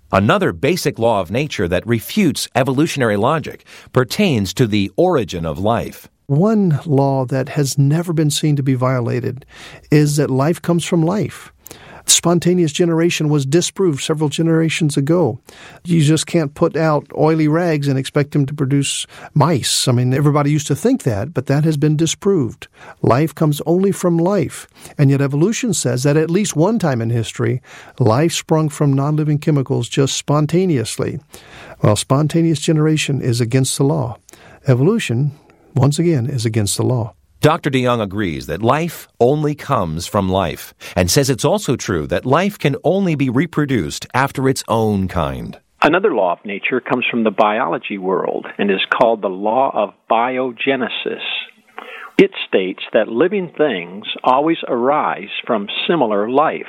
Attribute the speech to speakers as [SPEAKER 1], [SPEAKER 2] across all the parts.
[SPEAKER 1] Another basic law of nature that refutes evolutionary logic pertains to the origin of life.
[SPEAKER 2] One law that has never been seen to be violated is that life comes from life. Spontaneous generation was disproved several generations ago. You just can't put out oily rags and expect them to produce mice. I mean, everybody used to think that, but that has been disproved. Life comes only from life. And yet evolution says that at least one time in history, life sprung from non-living chemicals just spontaneously. Well, spontaneous generation is against the law. Evolution, once again, is against the law.
[SPEAKER 1] Dr. DeYoung agrees that life only comes from life, and says it's also true that life can only be reproduced after its own kind.
[SPEAKER 3] Another law of nature comes from the biology world and is called the law of biogenesis. It states that living things always arise from similar life.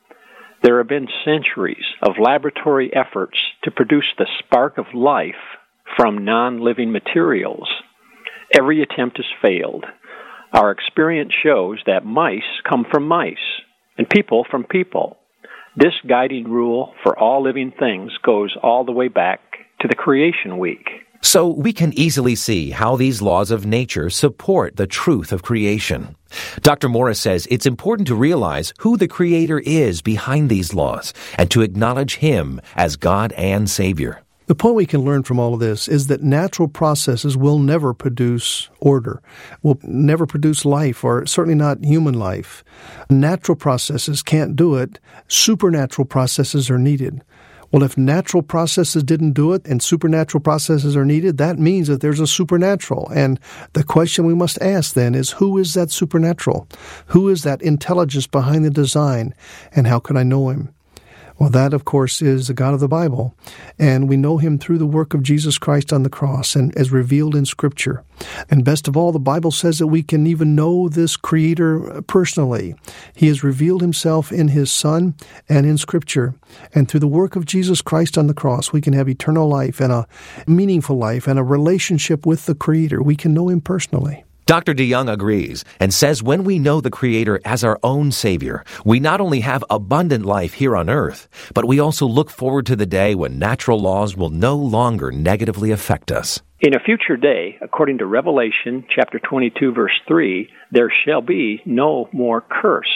[SPEAKER 3] There have been centuries of laboratory efforts to produce the spark of life from non-living materials. Every attempt has failed. Our experience shows that mice come from mice, and people from people. This guiding rule for all living things goes all the way back to the creation week.
[SPEAKER 1] So we can easily see how these laws of nature support the truth of creation. Dr. Morris says it's important to realize who the Creator is behind these laws and to acknowledge Him as God and Savior.
[SPEAKER 2] The point we can learn from all of this is that natural processes will never produce order, will never produce life, or certainly not human life. Natural processes can't do it. Supernatural processes are needed. Well, if natural processes didn't do it and supernatural processes are needed, that means that there's a supernatural. And the question we must ask then is, who is that supernatural? Who is that intelligence behind the design? And how can I know Him? Well, that, of course, is the God of the Bible, and we know Him through the work of Jesus Christ on the cross and as revealed in Scripture. And best of all, the Bible says that we can even know this Creator personally. He has revealed Himself in His Son and in Scripture, and through the work of Jesus Christ on the cross, we can have eternal life and a meaningful life and a relationship with the Creator. We can know Him personally.
[SPEAKER 1] Dr. DeYoung agrees and says when we know the Creator as our own Savior, we not only have abundant life here on earth, but we also look forward to the day when natural laws will no longer negatively affect us.
[SPEAKER 3] In a future day, according to Revelation chapter 22, verse 3, there shall be no more curse.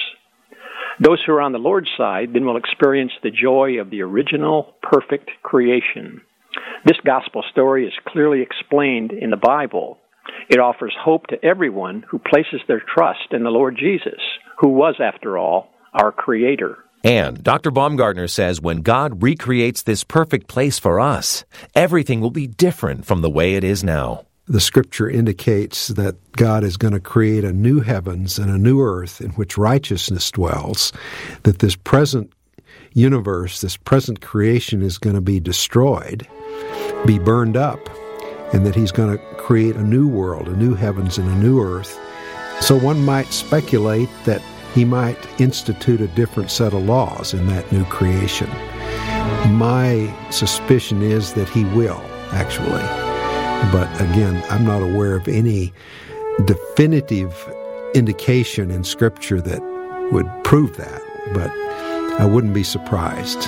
[SPEAKER 3] Those who are on the Lord's side then will experience the joy of the original, perfect creation. This gospel story is clearly explained in the Bible. It offers hope to everyone who places their trust in the Lord Jesus, who was, after all, our Creator.
[SPEAKER 1] And Dr. Baumgartner says when God recreates this perfect place for us, everything will be different from the way it is now.
[SPEAKER 4] The Scripture indicates that God is going to create a new heavens and a new earth in which righteousness dwells, that this present universe, this present creation is going to be destroyed, be burned up, and that He's going to create a new world, a new heavens and a new earth. So one might speculate that He might institute a different set of laws in that new creation. My suspicion is that He will, actually. But again, I'm not aware of any definitive indication in Scripture that would prove that, but I wouldn't be surprised.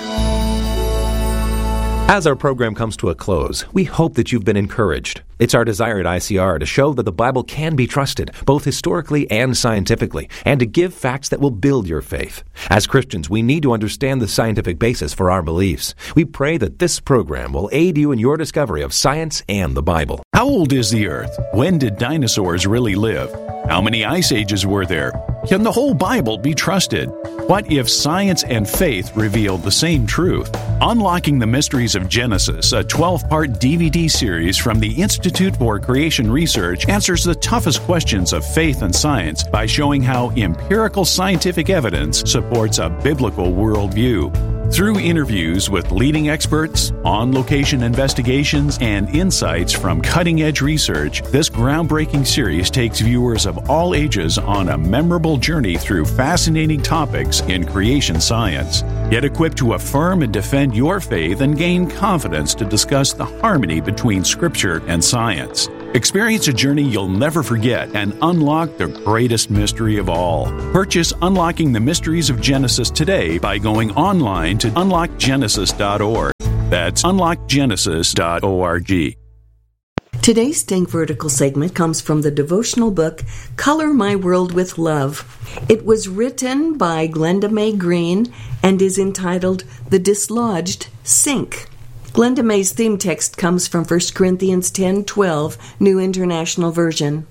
[SPEAKER 1] As our program comes to a close, we hope that you've been encouraged. It's our desire at ICR to show that the Bible can be trusted, both historically and scientifically, and to give facts that will build your faith. As Christians, we need to understand the scientific basis for our beliefs. We pray that this program will aid you in your discovery of science and the Bible.
[SPEAKER 5] How old is the Earth? When did dinosaurs really live? How many ice ages were there? Can the whole Bible be trusted? What if science and faith reveal the same truth? Unlocking the Mysteries of Genesis, a 12-part DVD series from the Institute for Creation Research, answers the toughest questions of faith and science by showing how empirical scientific evidence supports a biblical worldview. Through interviews with leading experts, on-location investigations, and insights from cutting-edge research, this groundbreaking series takes viewers of all ages on a memorable journey through fascinating topics in creation science. Get equipped to affirm and defend your faith and gain confidence to discuss the harmony between Scripture and science. Experience a journey you'll never forget and unlock the greatest mystery of all. Purchase Unlocking the Mysteries of Genesis today by going online to unlockgenesis.org. That's unlockgenesis.org.
[SPEAKER 6] Today's Think Vertical segment comes from the devotional book, Color My World with Love. It was written by Glenda Mae Green and is entitled The Dislodged Sink. Glenda Mae's theme text comes from 1 Corinthians 10:12, New International Version.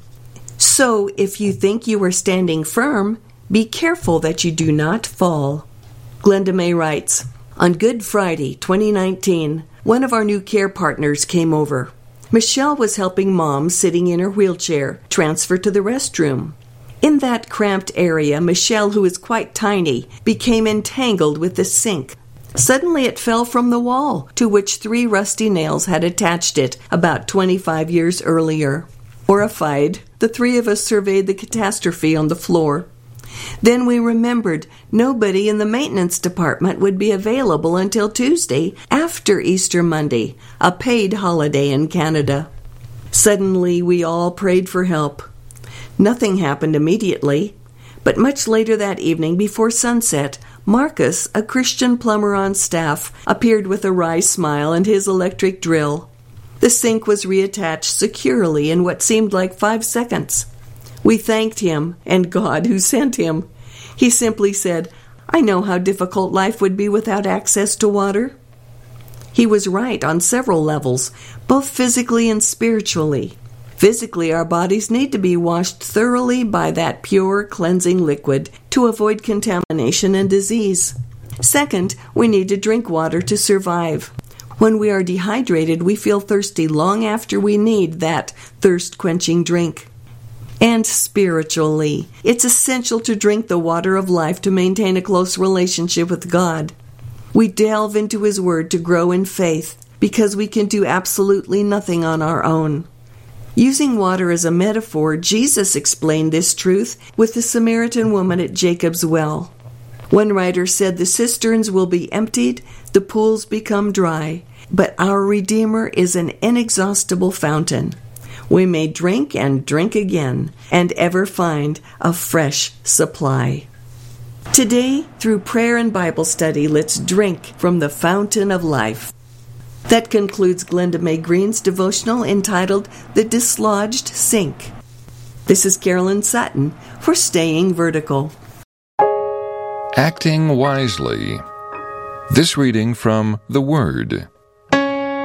[SPEAKER 6] So, if you think you are standing firm, be careful that you do not fall. Glenda Mae writes, on Good Friday, 2019, one of our new care partners came over. Michelle was helping Mom, sitting in her wheelchair, transfer to the restroom. In that cramped area, Michelle, who is quite tiny, became entangled with the sink. Suddenly it fell from the wall, to which 3 rusty nails had attached it about 25 years earlier. Horrified, the 3 of us surveyed the catastrophe on the floor. Then we remembered nobody in the maintenance department would be available until Tuesday after Easter Monday, a paid holiday in Canada. Suddenly, we all prayed for help. Nothing happened immediately, but much later that evening before sunset, Marcus, a Christian plumber on staff, appeared with a wry smile and his electric drill. The sink was reattached securely in what seemed like 5 seconds. We thanked him and God who sent him. He simply said, I know how difficult life would be without access to water. He was right on several levels, both physically and spiritually. Physically, our bodies need to be washed thoroughly by that pure, cleansing liquid to avoid contamination and disease. Second, we need to drink water to survive. When we are dehydrated, we feel thirsty long after we need that thirst-quenching drink. And spiritually, it's essential to drink the water of life to maintain a close relationship with God. We delve into His Word to grow in faith because we can do absolutely nothing on our own. Using water as a metaphor, Jesus explained this truth with the Samaritan woman at Jacob's well. One writer said the cisterns will be emptied, the pools become dry, but our Redeemer is an inexhaustible fountain. We may drink and drink again, and ever find a fresh supply. Today, through prayer and Bible study, let's drink from the fountain of life. That concludes Glenda Mae Green's devotional entitled The Dislodged Sink. This is Carolyn Sutton for Staying Vertical.
[SPEAKER 7] Acting Wisely. This reading from The Word.